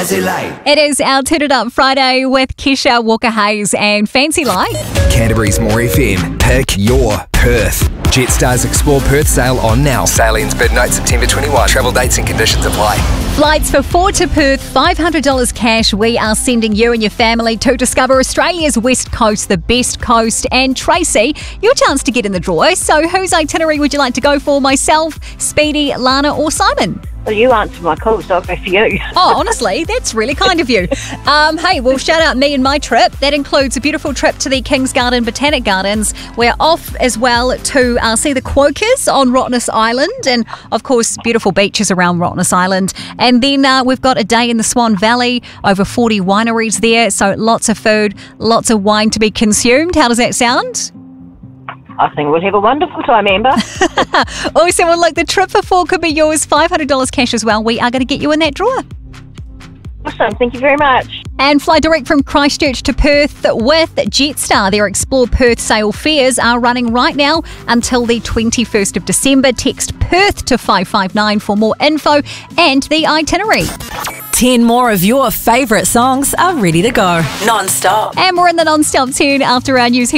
Fancy Light. It is our Turn It Up Friday with Kesha Walker-Hayes and Fancy Light. Canterbury's More FM. Pick your Perth. Jetstar's Explore Perth sale on now. Sale ends midnight September 21. Travel dates and conditions apply. Flights for 4 to Perth, $500 cash. We are sending you and your family to discover Australia's West Coast, the best coast. And Tracy, your chance to get in the draw. So whose itinerary would you like to go for? Myself, Speedy, Lana or Simon? Well, you answered my call, so I'll go for you. Oh, honestly, that's really kind of you. Hey, we'll shout out me and my trip. That includes a beautiful trip to the Kings Garden Botanic Gardens. We're off as well to see the Quokkas on Rottnest Island and, of course, beautiful beaches around Rottnest Island. And then we've got a day in the Swan Valley, over 40 wineries there. So lots of food, lots of wine to be consumed. How does that sound? I think we'll have a wonderful time, Amber. Awesome. Well, look, the trip for 4 could be yours. $500 cash as well. We are going to get you in that draw. Awesome. Thank you very much. And fly direct from Christchurch to Perth with Jetstar. Their Explore Perth sale fares are running right now until the 21st of December. Text Perth to 559 for more info and the itinerary. 10 more of your favourite songs are ready to go. Non-stop. And we're in the non-stop tune after our news.